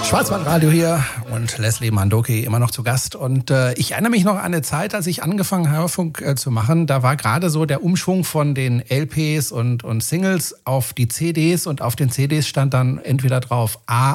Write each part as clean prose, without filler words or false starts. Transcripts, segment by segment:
Schwarzwaldradio hier und Leslie Mandoki immer noch zu Gast. Und ich erinnere mich noch an eine Zeit, als ich angefangen habe, Hörfunk zu machen. Da war gerade so der Umschwung von den LPs und Singles auf die CDs. Und auf den CDs stand dann entweder drauf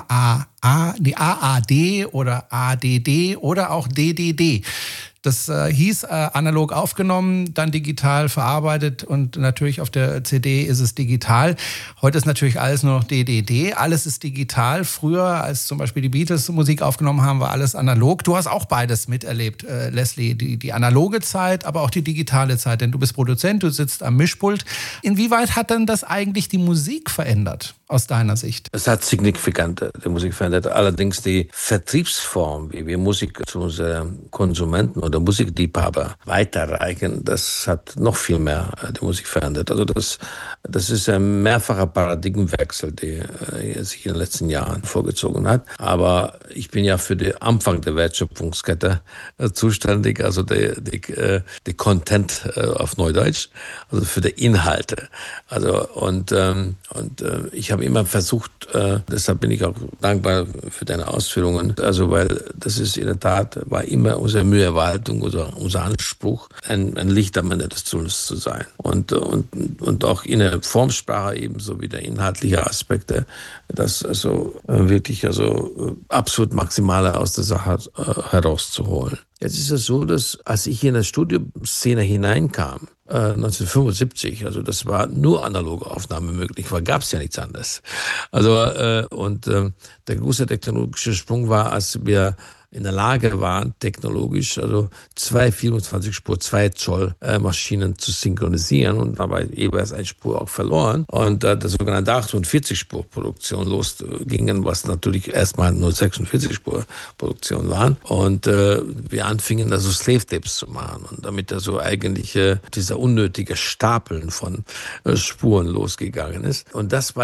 AAD oder ADD oder auch DDD. Das hieß analog aufgenommen, dann digital verarbeitet und natürlich auf der CD ist es digital. Heute ist natürlich alles nur noch DDD, alles ist digital. Früher, als zum Beispiel die Beatles Musik aufgenommen haben, war alles analog. Du hast auch beides miterlebt, Leslie, die analoge Zeit, aber auch die digitale Zeit, denn du bist Produzent, du sitzt am Mischpult. Inwieweit hat denn das eigentlich die Musik verändert, aus deiner Sicht? Es hat signifikant die Musik verändert. Allerdings die Vertriebsform, wie wir Musik zu unseren Konsumenten oder Musikliebhaber weiterreichen, das hat noch viel mehr die Musik verändert. Also das ist ein mehrfacher Paradigmenwechsel, der sich in den letzten Jahren vorgezogen hat. Aber ich bin ja für den Anfang der Wertschöpfungskette zuständig, also die Content auf Neudeutsch, also für die Inhalte. Also und ich habe immer versucht, deshalb bin ich auch dankbar für deine Ausführungen, also weil das ist in der Tat, war immer unsere Müheerwartung, unser Anspruch, ein Licht am Ende des Tunnels zu sein. Und auch in der Formsprache ebenso wie der inhaltlichen Aspekte, das also wirklich also absolut Maximale aus der Sache herauszuholen. Jetzt ist es so, dass als ich in der Studioszene hineinkam, 1975, also das war nur analoge Aufnahme möglich, weil gab es ja nichts anderes. Also der große technologische Sprung war, als wir in der Lage waren, technologisch, also 2 24-Spur, 2 Zoll Maschinen zu synchronisieren und dabei jeweils eine Spur auch verloren. Und das sogenannte 48-Spur-Produktion losgingen, was natürlich erstmal nur 46-Spur-Produktion waren. Und wir anfingen also Slave-Tapes zu machen. Und damit also eigentlich dieser unnötige Stapeln von Spuren losgegangen ist. Und das war